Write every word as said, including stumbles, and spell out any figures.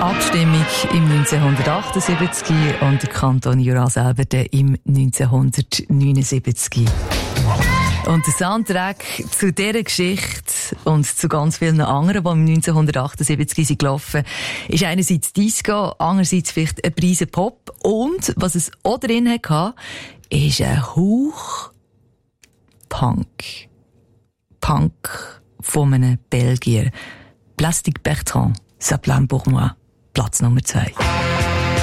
Abstimmung im neunzehnhundertachtundsiebzig und der Kanton Jura selber im neunzehnhundertneunundsiebzig. Und der Soundtrack zu dieser Geschichte und zu ganz vielen anderen, die im neunzehnhundertachtundsiebzig sind gelaufen, ist einerseits Disco, andererseits vielleicht ein Prise Pop. Und was es auch drin hatte, ist ein Hauch Punk. Punk von einem Belgier. Plastic Bertrand, Ça plane pour moi. Platz Nummer zwei.